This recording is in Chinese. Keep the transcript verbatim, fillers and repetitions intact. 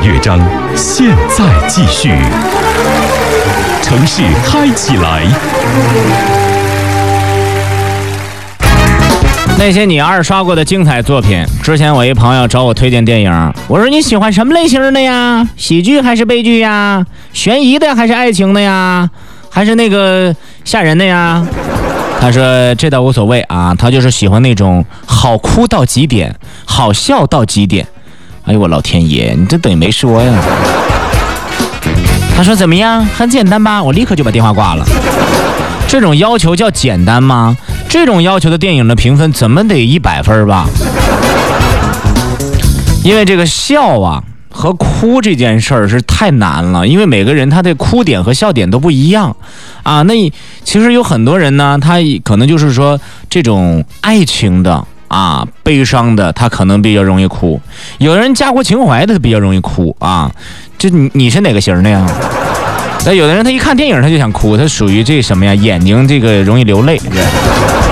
乐章，现在继续。城市嗨起来。 那些你二刷过的精彩作品，之前我一朋友找我推荐电影，我说你喜欢什么类型的呀？喜剧还是悲剧呀？悬疑的还是爱情的呀？还是那个吓人的呀？他说这倒无所谓啊，他就是喜欢那种好哭到极点，好笑到极点。哎呦我老天爷，你这等于没说呀。他说怎么样，很简单吧？我立刻就把电话挂了。这种要求叫简单吗？这种要求的电影的评分怎么得一百分吧？因为这个笑啊和哭这件事儿是太难了，因为每个人他的哭点和笑点都不一样啊。那其实有很多人呢，他可能就是说这种爱情的啊悲伤的，他可能比较容易哭；有人家国情怀的比较容易哭啊。这你你是哪个型的呀？那有的人他一看电影他就想哭，他属于这什么呀？眼睛这个容易流泪，是吧？